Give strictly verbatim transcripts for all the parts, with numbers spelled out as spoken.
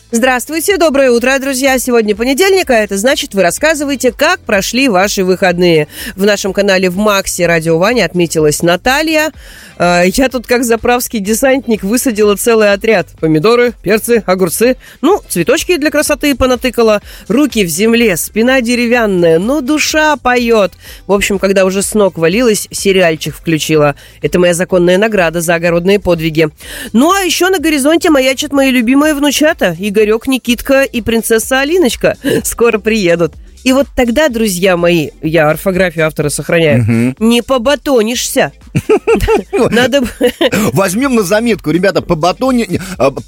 Здравствуйте, доброе утро, друзья. Сегодня понедельник, а это значит, вы рассказываете, как прошли ваши выходные. В нашем канале в Максе Радио Ваня отметилась Наталья. Я тут, как заправский десантник, высадила целый отряд. Помидоры, перцы, огурцы. Ну, цветочки для красоты понатыкала. Руки в земле, спина деревянная, но душа поет. В общем, когда уже с ног валилась, сериальчик включила. Это моя законная награда за огородные подвиги. Ну, а еще на горизонте маячат мои любимые внучата. Игорек, Никитка и принцесса Алиночка. Скоро приедут. И вот тогда, друзья мои, я орфографию автора сохраняю, угу. не побатонишься. Надо... Возьмем на заметку, ребята, побатонить,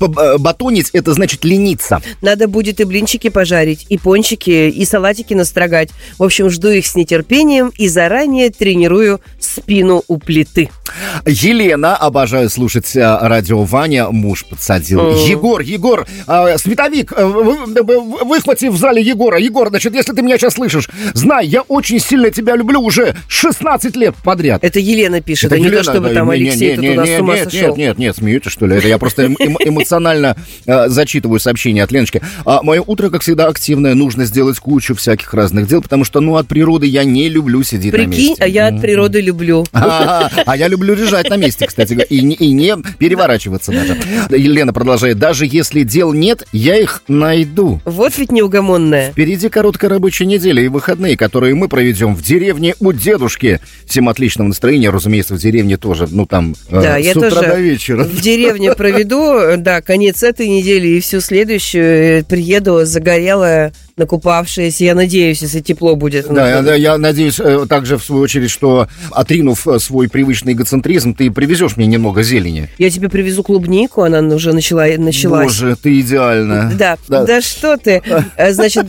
это значит лениться. Надо будет и блинчики пожарить, и пончики, и салатики настрогать. В общем, жду их с нетерпением и заранее тренирую спину у плиты. Елена, обожаю слушать радио Ваня, муж подсадил. Mm. Егор, Егор, э, световик, э, вы, выхвати в зале Егора. Егор, значит, если ты меня сейчас слышишь, знай, я очень сильно тебя люблю уже шестнадцать лет подряд. Это Елена пишет, это а Елена, не то, чтобы да, там не, Алексей не, не, тут не, у нас не, с ума нет, сошел. Нет, нет, нет, смеетесь, что ли? Это я просто эм, эмоционально э, зачитываю сообщение от Леночки. А, мое утро, как всегда, активное. Нужно сделать кучу всяких разных дел, потому что, ну, от природы я не люблю сидеть Прикинь, на месте. Прикинь, а я от природы люблю. А я люблю лежать на месте, кстати, и не, и не переворачиваться даже. Елена продолжает. Даже если дел нет, я их найду. Вот ведь неугомонная. Впереди короткая рабочая неделя и выходные, которые мы проведем в деревне у дедушки. Всем отличного настроения, разумеется, в деревне тоже, ну там, да, э, я с утра тоже до вечера. В деревне проведу, да, конец этой недели и всю следующую. Приеду загорелая, накупавшаяся. Я надеюсь, если тепло будет. Да, я, я надеюсь также, в свою очередь, что, отринув свой привычный эгоцентризм, ты привезешь мне немного зелени. Я тебе привезу клубнику, она уже начала, началась. Боже, ты идеальна. Да, да, да что ты. Значит...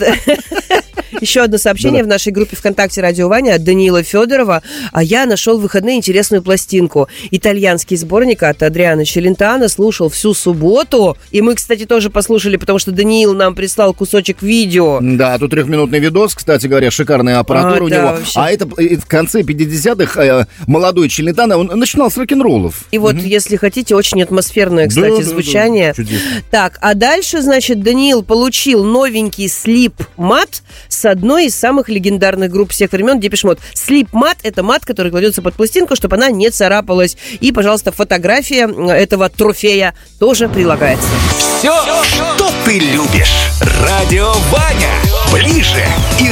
Еще одно сообщение да. в нашей группе ВКонтакте «Радио Ваня» от Даниила Федорова. А я нашел в выходные интересную пластинку. Итальянский сборник от Адриано Челентано. Слушал всю субботу. И мы, кстати, тоже послушали, потому что Даниил нам прислал кусочек видео. Да, тут трехминутный видос, кстати говоря, шикарная аппаратура а, у да, него. Вообще. А это в конце пятидесятых молодой Челентано, он начинал с рок-н-роллов. И вот, угу. если хотите, очень атмосферное, кстати, да, звучание. Да, да, так, а дальше, значит, Даниил получил новенький слип-мат с одной из самых легендарных групп всех времен Депеш Мод. Слип-мат – это мат, который кладется под пластинку, чтобы она не царапалась. И, пожалуйста, фотография этого трофея тоже прилагается. Все, что ты любишь. Радио Ваня. Ближе и